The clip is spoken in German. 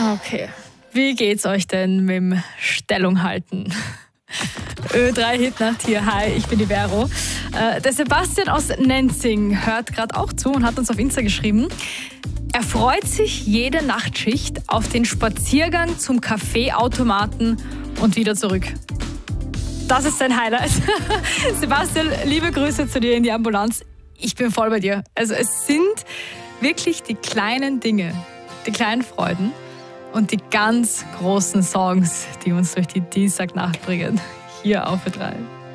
Okay. Wie geht's euch denn mit dem Stellung halten? Ö3 Hitnacht hier. Hi, ich bin die Vero. Der Sebastian aus Nenzing hört gerade auch zu und hat uns auf Insta geschrieben. Er freut sich jede Nachtschicht auf den Spaziergang zum Kaffeeautomaten und wieder zurück. Das ist sein Highlight. Sebastian, liebe Grüße zu dir in die Ambulanz. Ich bin voll bei dir. Also es sind wirklich die kleinen Dinge, die kleinen Freuden und die ganz großen Songs, die uns durch die Dienstagnacht bringen. Hier auf Ö3.